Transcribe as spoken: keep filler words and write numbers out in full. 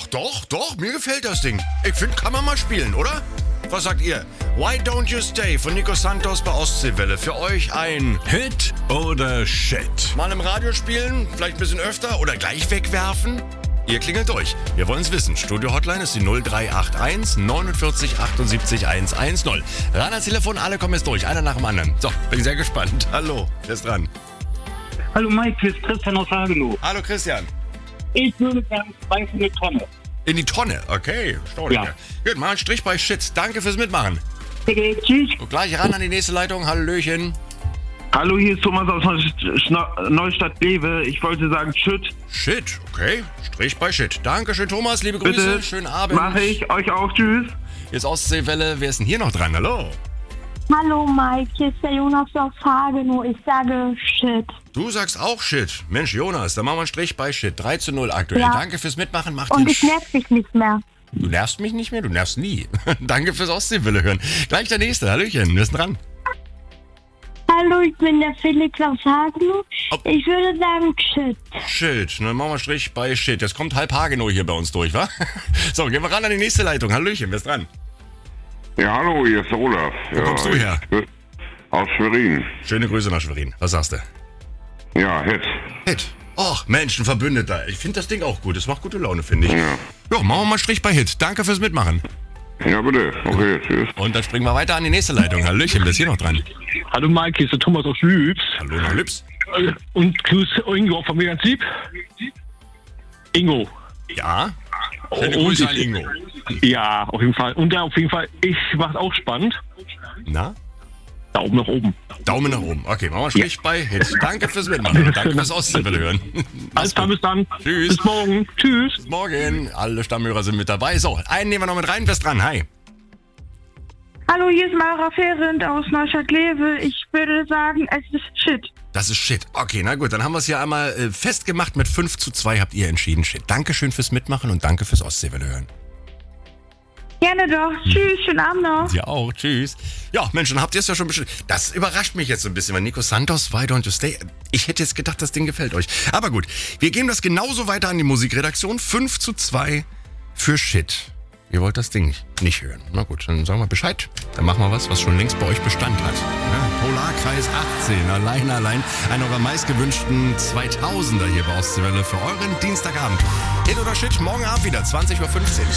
doch, doch, mir gefällt das Ding. Ich finde, kann man mal spielen, oder? Was sagt ihr? Why Don't You Stay von Nico Santos bei Ostseewelle. Für euch ein Hit oder Shit? Mal im Radio spielen, vielleicht ein bisschen öfter oder gleich wegwerfen? Ihr klingelt durch. Wir wollen es wissen. Studio-Hotline ist die null drei acht eins neunundvierzig achtundsiebzig hundertzehn. Ran ans Telefon, alle kommen jetzt durch. Einer nach dem anderen. So, bin sehr gespannt. Hallo, wer ist dran? Hallo Mike, hier ist Christian aus Hagenow. Hallo Christian. Ich würde sagen, zwei für eine Tonne. In die Tonne, okay. Staunlich. Ja. Gut, mal einen Strich bei Shit. Danke fürs Mitmachen. Bitte, tschüss. Und gleich ran an die nächste Leitung. Hallöchen. Hallo, hier ist Thomas aus Neu- Neustadt-Lewe. Ich wollte sagen, Shit. Shit, okay. Strich bei Shit. Dankeschön, Thomas. Liebe Grüße. Bitte. Schönen Abend. Mache ich. Euch auch. Tschüss. Jetzt Ostseewelle. Wer ist denn hier noch dran? Hallo. Hallo Mike, hier ist der Jonas aus Hagenow. Ich sage Shit. Du sagst auch Shit. Mensch, Jonas, dann machen wir einen Strich bei Shit. drei zu null aktuell. Ja. Danke fürs Mitmachen. Macht Und den ich nerv dich nicht mehr. Du nervst mich nicht mehr? Du nervst nie. Danke fürs Ostseewelle hören. Gleich der nächste. Hallöchen. Wer ist denn dran? Hallo, ich bin der Felix aus Hagenow. Oh. Ich würde sagen Shit. Shit. Dann machen wir einen Strich bei Shit. Jetzt kommt halb Hagenow hier bei uns durch, wa? So, gehen wir ran an die nächste Leitung. Hallöchen. Wer ist dran? Ja, hallo, hier ist der Olaf. Wo kommst du her? Ich bin aus Schwerin. Schöne Grüße nach Schwerin. Was sagst du? Ja, Hit. Hit. Och, Mensch, ein Verbündeter. Ich finde das Ding auch gut. Es macht gute Laune, finde ich. Ja. Ja, machen wir mal einen Strich bei Hit. Danke fürs Mitmachen. Ja, bitte. Okay, tschüss. Und dann springen wir weiter an die nächste Leitung. Hallöchen, wer ist hier noch dran? Hallo Mike, hier ist der Thomas aus Lübs. Hallo nach Lips. Und Grüß Ingo von mir ganz lieb. Ingo. Ja. Schöne Und Grüße ich- an Ingo. Ja, auf jeden Fall. Und ja, auf jeden Fall, ich mach's auch spannend. Na? Daumen nach oben. Daumen nach oben. Okay, machen wir einen Strich bei Hit. Danke fürs Mitmachen. Und danke fürs Ostseewelle hören. Alles klar, bis dann. Tschüss. Bis morgen. Tschüss. Bis morgen. Alle Stammhörer sind mit dabei. So, einen nehmen wir noch mit rein. Wer ist dran? Hi. Hallo, hier ist Mara Ferrand aus Neustadt-Lewe. Ich würde sagen, es ist Shit. Das ist Shit. Okay, na gut, dann haben wir es hier einmal äh, festgemacht. Mit fünf zu zwei habt ihr entschieden Shit. Dankeschön fürs Mitmachen und danke fürs Ostseewelle hören. Gerne doch. Tschüss, schönen Abend noch. Ja auch, tschüss. Ja, Mensch, dann habt ihr es ja schon bestimmt. Das überrascht mich jetzt so ein bisschen, weil Nico Santos, Why Don't You Stay? Ich hätte jetzt gedacht, das Ding gefällt euch. Aber gut, wir geben das genauso weiter an die Musikredaktion. fünf zu zwei für Shit. Ihr wollt das Ding nicht, nicht hören. Na gut, dann sagen wir Bescheid. Dann machen wir was, was schon längst bei euch Bestand hat. Ja, Polarkreis achtzehn, allein, allein. Einer eurer meistgewünschten zweitausender hier bei Ostseewelle für euren Dienstagabend. Hit oder Shit, morgen Abend wieder, zwanzig Uhr fünfzehn.